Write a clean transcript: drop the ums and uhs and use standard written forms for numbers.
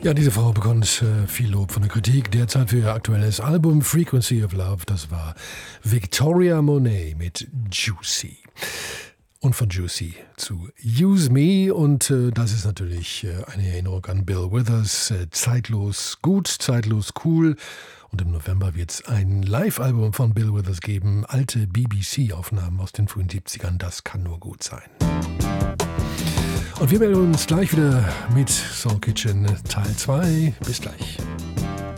Ja, diese Frau bekommt viel Lob von der Kritik. Derzeit für ihr aktuelles Album Frequency of Love, das war Victoria Monet mit Juicy. Und von Juicy zu Use Me, und das ist natürlich eine Erinnerung an Bill Withers, zeitlos gut, zeitlos cool. Und im November wird es ein Live-Album von Bill Withers geben, alte BBC-Aufnahmen aus den frühen 70ern, das kann nur gut sein. Und wir melden uns gleich wieder mit Soul Kitchen Teil 2. Bis gleich.